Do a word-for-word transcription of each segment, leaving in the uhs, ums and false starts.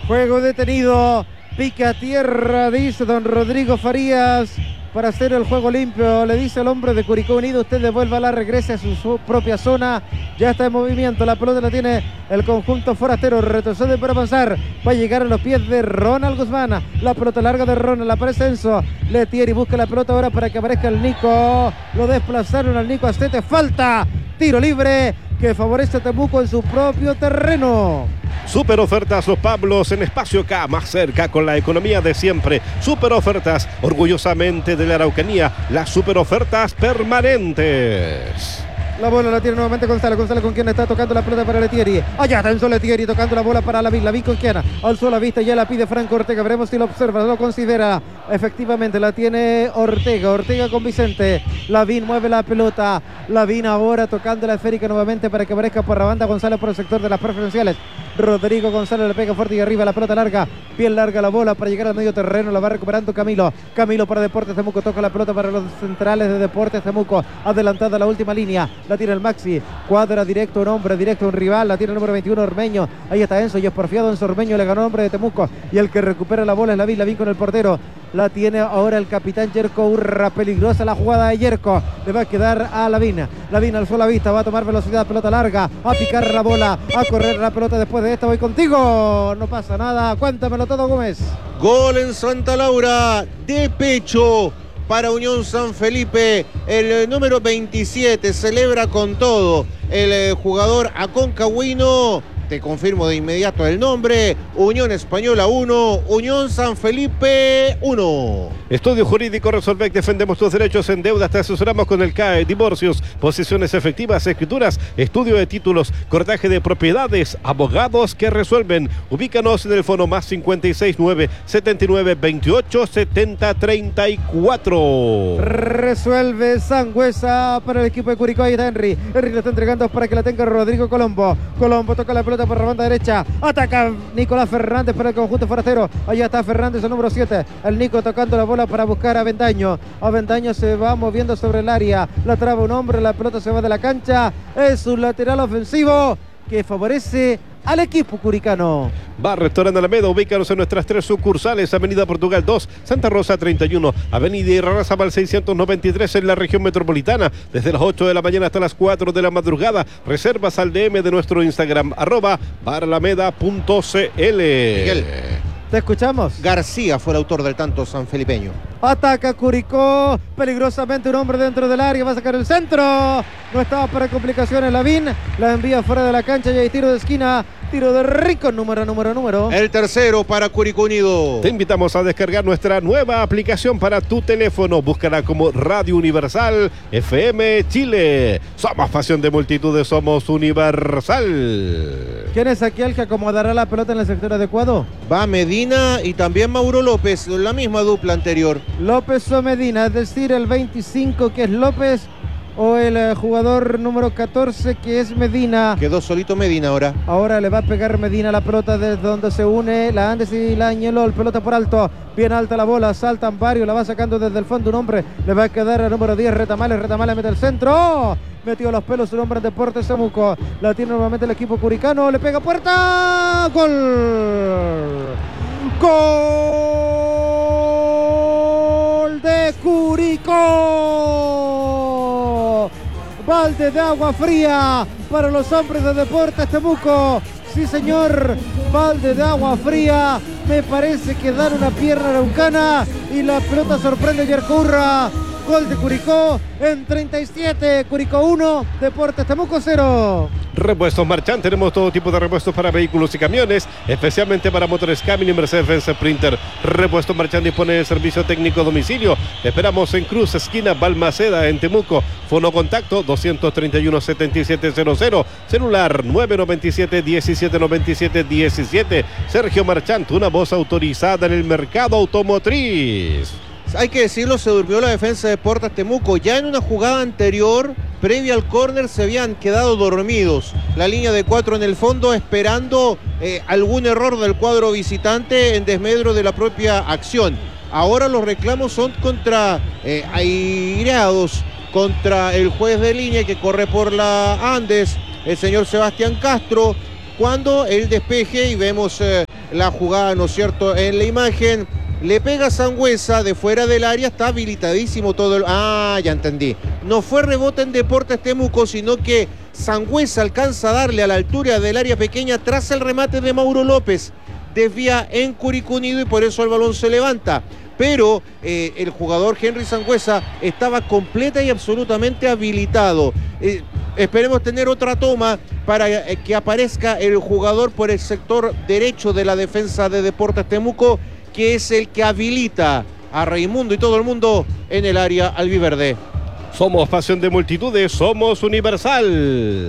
Juego detenido. Pica a tierra, dice don Rodrigo Farías. Para hacer el juego limpio, le dice el hombre de Curicó Unido, usted devuélvala, regrese a su, su propia zona, ya está en movimiento, la pelota la tiene el conjunto forastero, retrocede para avanzar, va a llegar a los pies de Ronald Guzmán, la pelota larga de Ronald, aparece Enzo, Letieri busca la pelota ahora para que aparezca el Nico, lo desplazaron al Nico Astete, falta, tiro libre, que favorece a Temuco en su propio terreno. Super ofertas Los Pablos en Espacio K, más cerca con la economía de siempre. Super ofertas, orgullosamente de la Araucanía, las super ofertas permanentes. La bola la tiene nuevamente González. González con quien está tocando la pelota para Letieri. Allá está Enzo Letieri tocando la bola para Lavín. Lavín con quien alzó la vista, ya la pide Franco Ortega. Veremos si lo observa, lo considera. Efectivamente la tiene Ortega. Ortega con Vicente. Lavín mueve la pelota. Lavín ahora tocando la esférica nuevamente para que aparezca por la banda González por el sector de las preferenciales. Rodrigo González le pega fuerte y arriba la pelota larga. Bien larga la bola para llegar al medio terreno. La va recuperando Camilo. Camilo para Deportes Temuco. Toca la pelota para los centrales de Deportes Temuco. Adelantada la última línea. La tiene el Maxi. Cuadra directo un hombre, directo un rival. La tiene el número veintiuno Ormeño. Ahí está Enzo y es porfiado. Enzo Ormeño le ganó el hombre de Temuco. Y el que recupera la bola es Lavín. Lavín con el portero. La tiene ahora el capitán Yerko Urra. Peligrosa la jugada de Yerko. Le va a quedar a Lavín. Lavín alzó la vista. Va a tomar velocidad. Pelota larga. A picar la bola. A correr la pelota después de esta. Voy contigo. No pasa nada. Cuéntamelo todo, Gómez. Gol en Santa Laura. De pecho para Unión San Felipe. El número veintisiete celebra con todo. El jugador aconcagüino. Te confirmo de inmediato el nombre. Unión Española uno, Unión San Felipe uno. Estudio Jurídico Resolvec, defendemos tus derechos en deudas, te asesoramos con el C A E, divorcios, posiciones efectivas, escrituras, estudio de títulos, cortaje de propiedades, abogados que resuelven. Ubícanos en el fono más cincuenta y seis nueve, setenta y nueve, veintiocho, setenta, treinta y cuatro. Resuelve Sangüesa para el equipo de Curicó. Ahí está Henry. Henry le está entregando para que la tenga Rodrigo Colombo. Colombo toca la pelota por la banda derecha. Ataca Nicolás Fernández para el conjunto forastero. Allá está Fernández, el número siete. El Nico tocando la bola para buscar a Avendaño. Avendaño se va moviendo sobre el área. La traba un hombre, la pelota se va de la cancha. Es un lateral ofensivo que favorece al equipo curicano. Bar Restaurante Alameda, ubícanos en nuestras tres sucursales: Avenida Portugal dos, Santa Rosa treinta y uno, Avenida Irarrázaval seiscientos noventa y tres en la región metropolitana, desde las ocho de la mañana hasta las cuatro de la madrugada. Reservas al D M de nuestro Instagram, arroba baralameda punto cl. Miguel, te escuchamos. García fue el autor del tanto sanfelipeño. Ataca Curicó, peligrosamente un hombre dentro del área, va a sacar el centro. No estaba para complicaciones Lavín, la envía fuera de la cancha y hay tiro de esquina. Tiro de Rico, número, número, número. El tercero para Curicó Unido. Te invitamos a descargar nuestra nueva aplicación para tu teléfono. Búscala como Radio Universal F M Chile. Somos pasión de multitudes, somos Universal. ¿Quién es aquel que acomodará la pelota en el sector adecuado? Va Medina y también Mauro López, la misma dupla anterior. López o Medina, es decir, el veinticinco que es López o el eh, jugador número catorce que es Medina. Quedó solito Medina ahora. Ahora le va a pegar Medina la pelota desde donde se une la Andes y la Añelol. Pelota por alto, bien alta la bola, saltan varios, la va sacando desde el fondo un hombre. Le va a quedar al número diez, Retamales, Retamales mete el centro. ¡Oh! Metió los pelos un hombre en Deportes Temuco. La tiene nuevamente el equipo curicano, le pega puerta. ¡Gol! ¡Gol de Curicó! Balde de agua fría para los hombres de Deportes Temuco. Sí, señor, balde de agua fría. Me parece que dan una pierna araucana y la pelota sorprende a Yerko Urra. Gol de Curicó en treinta y siete, Curicó uno, Deportes Temuco cero. Repuestos Marchand, tenemos todo tipo de repuestos para vehículos y camiones, especialmente para motores Camino y Mercedes-Benz Sprinter. Repuestos Marchand dispone de servicio técnico a domicilio. Te esperamos en Cruz, esquina Balmaceda, en Temuco. Fono contacto doscientos treinta y uno, setenta y siete cero cero. Celular nueve noventa y siete, diecisiete noventa y siete diecisiete. Sergio Marchand, una voz autorizada en el mercado automotriz. Hay que decirlo, se durmió la defensa de Deportes Temuco. Ya en una jugada anterior, previa al córner, se habían quedado dormidos. La línea de cuatro en el fondo, esperando eh, algún error del cuadro visitante en desmedro de la propia acción. Ahora los reclamos son contra eh, aireados, contra el juez de línea que corre por la Andes, el señor Sebastián Castro, cuando el despeje y vemos eh, la jugada, ¿no es cierto?, en la imagen. Le pega a Sangüesa de fuera del área, está habilitadísimo todo el... Ah, ya entendí. No fue rebote en Deportes Temuco, sino que Sangüesa alcanza a darle a la altura del área pequeña tras el remate de Mauro López. Desvía en Curicó Unido y por eso el balón se levanta. Pero eh, el jugador Henry Sangüesa estaba completa y absolutamente habilitado. Eh, esperemos tener otra toma para eh, que aparezca el jugador por el sector derecho de la defensa de Deportes Temuco, que es el que habilita a Raimundo y todo el mundo en el área albiverde. Somos pasión de multitudes, somos Universal.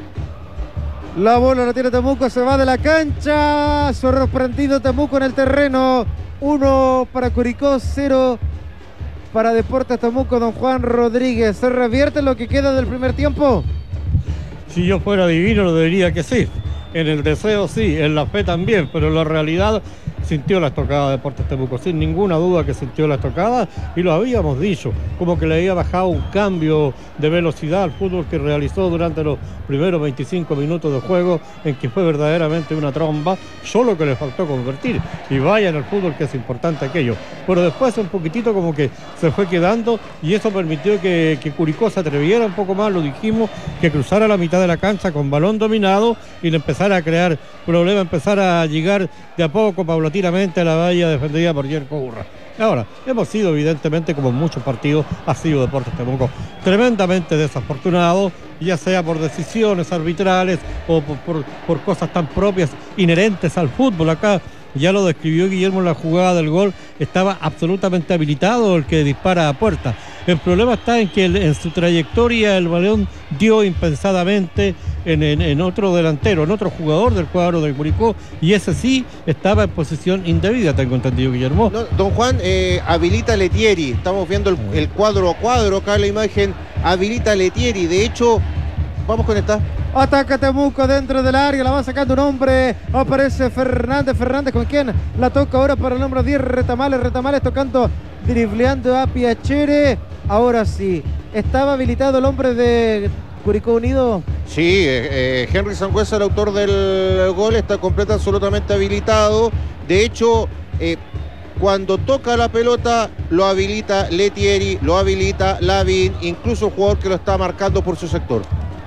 La bola la tiene Temuco, se va de la cancha. Sorprendido Temuco en el terreno. Uno para Curicó, cero para Deportes Temuco. Don Juan Rodríguez, ¿se revierte lo que queda del primer tiempo? Si yo fuera divino, lo diría que sí. En el deseo sí, en la fe también, pero en la realidad sintió la estocada de Deportes Temuco, sin ninguna duda que sintió la estocada, y lo habíamos dicho, como que le había bajado un cambio de velocidad al fútbol que realizó durante los primeros veinticinco minutos de juego, en que fue verdaderamente una tromba, solo que le faltó convertir, y vaya en el fútbol que es importante aquello. Pero después un poquitito como que se fue quedando, y eso permitió que, que Curicó se atreviera un poco más, lo dijimos, que cruzara la mitad de la cancha con balón dominado, y le empezara a crear problemas, empezara a llegar de a poco, paulatinamente, a la valla defendida por Yerko Urra. Ahora, hemos sido evidentemente, como en muchos partidos, ha sido Deportes Temuco tremendamente desafortunado, ya sea por decisiones arbitrales o por, por, por cosas tan propias, inherentes al fútbol. Acá ya lo describió Guillermo en la jugada del gol, estaba absolutamente habilitado el que dispara a puerta. El problema está en que el, en su trayectoria el balón dio impensadamente en, en, en otro delantero, en otro jugador del cuadro de Curicó, y ese sí estaba en posición indebida, tengo entendido, Guillermo. No, don Juan, eh, habilita Letieri, estamos viendo el, el cuadro a cuadro, acá en la imagen, habilita Letieri, de hecho, vamos con esta. Ataca Temuco dentro del área, la va sacando un hombre, aparece Fernández, Fernández con quien la toca ahora para el número diez, Retamales, Retamales tocando, dribleando a Piacere. Ahora sí, ¿estaba habilitado el hombre de Curicó Unido? Sí, eh, Henry Sangüesa, el autor del gol, está completo, absolutamente habilitado. De hecho, eh, cuando toca la pelota, lo habilita Letieri, lo habilita Lavín, incluso el jugador que lo está marcando por su sector.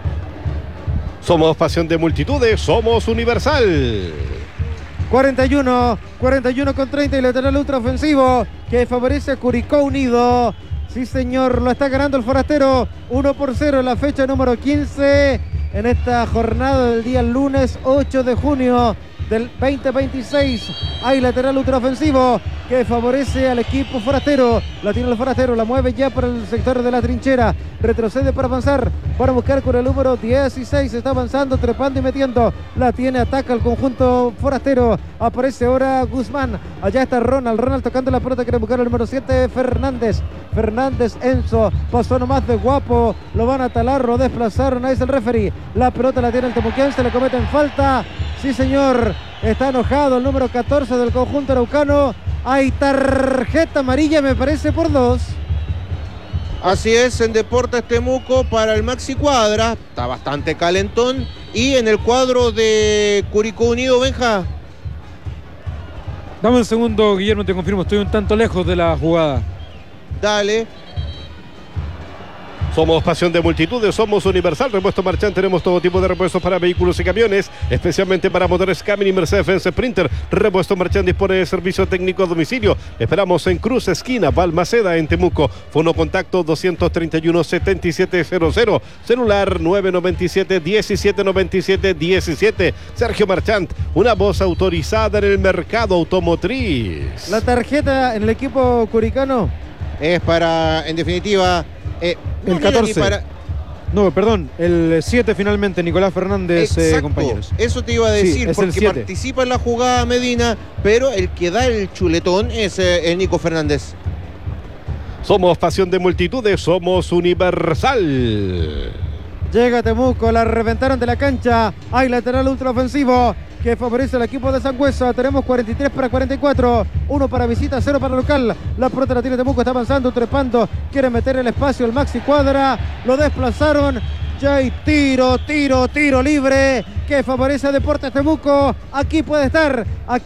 Somos pasión de multitudes, somos Universal. cuarenta y uno, cuarenta y uno con treinta y lateral ultra ofensivo que favorece a Curicó Unido. Sí, señor, lo está ganando el forastero uno por cero en la fecha número quince en esta jornada del día lunes ocho de junio del veinte veintiséis. Hay lateral ultraofensivo que favorece al equipo forastero. La tiene el forastero, la mueve ya por el sector de la trinchera. Retrocede para avanzar, para buscar con el número dieciséis. Está avanzando, trepando y metiendo. La tiene, ataca el conjunto forastero. Aparece ahora Guzmán. Allá está Ronald. Ronald tocando la pelota, quiere buscar el número siete, Fernández. Fernández, Enzo. Pasó nomás de guapo. Lo van a talar, lo desplazaron. Ahí es el referee. La pelota la tiene el temuquense, le cometen falta. Sí, señor. Está enojado el número catorce del conjunto araucano. Hay tarjeta amarilla, me parece, por dos. Así es, en Deportes Temuco para el Maxi Cuadra. Está bastante calentón. Y en el cuadro de Curicó Unido, Benja. Dame un segundo, Guillermo, te confirmo. Estoy un tanto lejos de la jugada. Dale. Somos pasión de multitudes, somos Universal, repuesto Marchand, tenemos todo tipo de repuestos para vehículos y camiones, especialmente para motores Camry y Mercedes-Benz Sprinter. Repuesto Marchand dispone de servicio técnico a domicilio. Esperamos en Cruz, esquina Balmaceda, en Temuco. Fono contacto doscientos treinta y uno, setenta y siete cero cero, celular nueve noventa y siete, diecisiete noventa y siete diecisiete. Sergio Marchand, una voz autorizada en el mercado automotriz. La tarjeta en el equipo curicano es para, en definitiva... Eh, el no catorce. Para... No, perdón, el siete finalmente, Nicolás Fernández, eh, compañeros. Eso te iba a decir, sí, porque participa en la jugada Medina, pero el que da el chuletón es eh, el Nico Fernández. Somos pasión de multitudes, somos Universal. Llega Temuco, la reventaron de la cancha. Hay lateral ultraofensivo que favorece al equipo de Sangüesa. Tenemos cuarenta y tres para cuarenta y cuatro. Uno para visita, cero para local. La pelota la tiene Temuco, está avanzando, trepando. Quiere meter el espacio el Maxi Cuadra. Lo desplazaron. Ya hay tiro, tiro, tiro libre que favorece a Deportes Temuco. Aquí puede estar. Aquí